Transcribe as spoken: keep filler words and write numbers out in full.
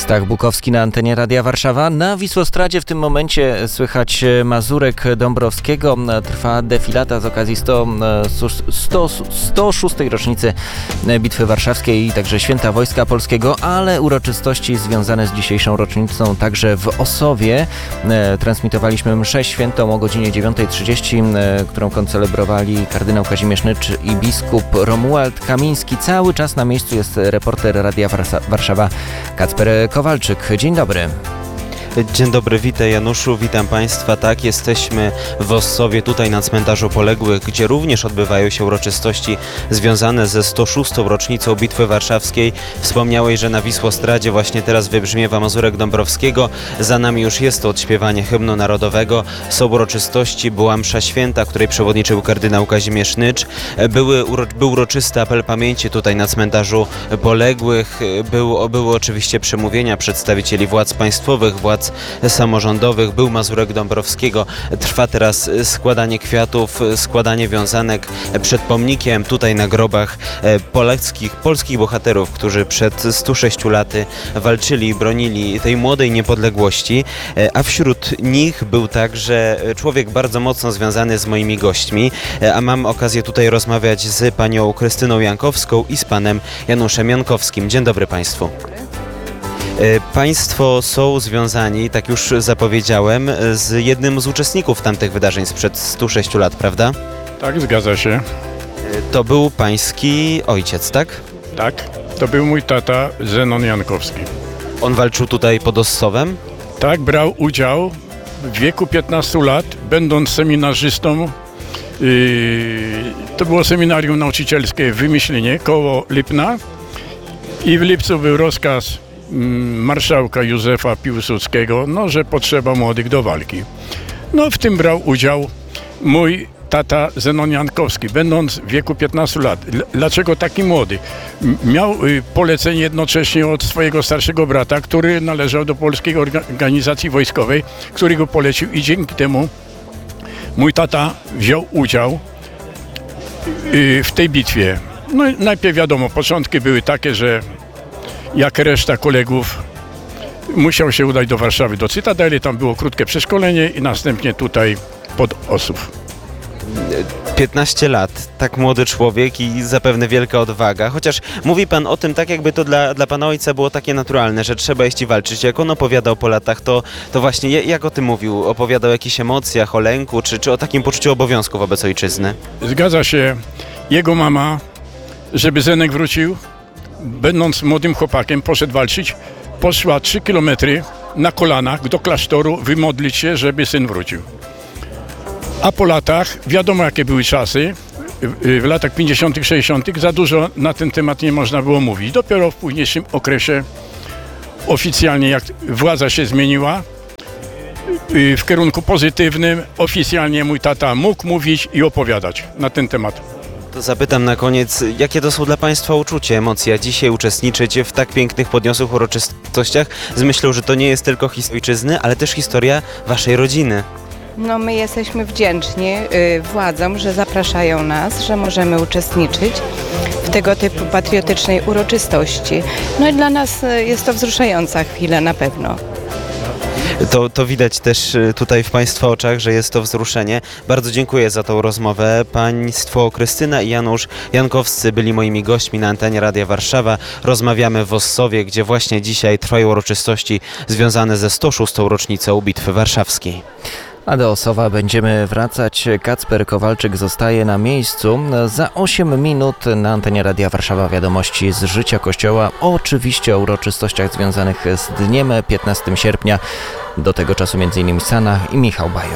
Stach Bukowski na antenie Radia Warszawa. Na Wisłostradzie w tym momencie słychać mazurek Dąbrowskiego. Trwa defilata z okazji sto, sto, sto szóstej rocznicy Bitwy Warszawskiej i także Święta Wojska Polskiego, ale uroczystości związane z dzisiejszą rocznicą także w Ossowie. Transmitowaliśmy mszę świętą o godzinie dziewiątej trzydzieści, którą koncelebrowali kardynał Kazimierz Nycz i biskup Romuald Kamiński. Cały czas na miejscu jest reporter Radia Warszawa Kacper Kowalczyk. Dzień dobry. Dzień dobry, witaj Januszu, witam Państwa. Tak, jesteśmy w Ossowie, tutaj na cmentarzu poległych, gdzie również odbywają się uroczystości związane ze sto szóstą rocznicą Bitwy Warszawskiej. Wspomniałeś, że na Wisłostradzie właśnie teraz wybrzmiewa mazurek Dąbrowskiego. Za nami już jest to odśpiewanie hymnu narodowego. Są uroczystości, była msza święta, której przewodniczył kardynał Kazimierz Nycz. Były, był uroczysty apel pamięci tutaj na cmentarzu poległych. Był, były oczywiście przemówienia przedstawicieli władz państwowych, władz samorządowych, był mazurek Dąbrowskiego. Trwa teraz składanie kwiatów, składanie wiązanek przed pomnikiem tutaj na grobach polskich, polskich bohaterów, którzy przed stu sześciu laty walczyli i bronili tej młodej niepodległości, a wśród nich był także człowiek bardzo mocno związany z moimi gośćmi, a mam okazję tutaj rozmawiać z panią Krystyną Jankowską i z panem Januszem Jankowskim. Dzień dobry Państwu. Państwo są związani, tak już zapowiedziałem, z jednym z uczestników tamtych wydarzeń sprzed stu sześciu lat, prawda? Tak, zgadza się. To był pański ojciec, tak? Tak, to był mój tata Zenon Jankowski. On walczył tutaj pod Ossowem? Tak, brał udział w wieku piętnastu lat, będąc seminarzystą. Yy, to było seminarium nauczycielskie w Wymyślinie, koło Lipna. I w lipcu był rozkaz marszałka Józefa Piłsudskiego, no, że potrzeba młodych do walki. No, w tym brał udział mój tata Zenon Jankowski, będąc w wieku piętnastu lat. Dlaczego taki młody? Miał polecenie jednocześnie od swojego starszego brata, który należał do Polskiej Organizacji Wojskowej, który go polecił i dzięki temu mój tata wziął udział w tej bitwie. No i najpierw wiadomo, początki były takie, że jak reszta kolegów musiał się udać do Warszawy, do Cytadeli, tam było krótkie przeszkolenie i następnie tutaj pod Ossów. piętnaście lat, tak młody człowiek i zapewne wielka odwaga, chociaż mówi pan o tym tak, jakby to dla, dla pana ojca było takie naturalne, że trzeba iść i walczyć. Jak on opowiadał po latach, to, to właśnie jak o tym mówił? Opowiadał o jakichś emocjach, o lęku, czy, czy o takim poczuciu obowiązku wobec ojczyzny? Zgadza się. Jego mama, żeby Zenek wrócił, będąc młodym chłopakiem, poszedł walczyć, poszła trzy kilometry na kolanach do klasztoru wymodlić się, żeby syn wrócił. A po latach, wiadomo jakie były czasy, w latach pięćdziesiątych, sześćdziesiątych za dużo na ten temat nie można było mówić. Dopiero w późniejszym okresie oficjalnie, jak władza się zmieniła, w kierunku pozytywnym, oficjalnie mój tata mógł mówić i opowiadać na ten temat. To zapytam na koniec, jakie to są dla Państwa uczucie, emocje, dzisiaj uczestniczyć w tak pięknych, podniosłych uroczystościach z myślą, że to nie jest tylko historia ojczyzny, ale też historia Waszej rodziny. No my jesteśmy wdzięczni y, władzom, że zapraszają nas, że możemy uczestniczyć w tego typu patriotycznej uroczystości. No i dla nas y, jest to wzruszająca chwila na pewno. To, to widać też tutaj w Państwa oczach, że jest to wzruszenie. Bardzo dziękuję za tą rozmowę. Państwo Krystyna i Janusz Jankowscy byli moimi gośćmi na antenie Radia Warszawa. Rozmawiamy w Ossowie, gdzie właśnie dzisiaj trwają uroczystości związane ze sto szóstą rocznicą Bitwy Warszawskiej. A do Ossowa będziemy wracać. Kacper Kowalczyk zostaje na miejscu. Za osiem minut na antenie Radia Warszawa wiadomości z życia Kościoła. Oczywiście o uroczystościach związanych z dniem piętnastego sierpnia. Do tego czasu między innymi Sana i Michał Bajor.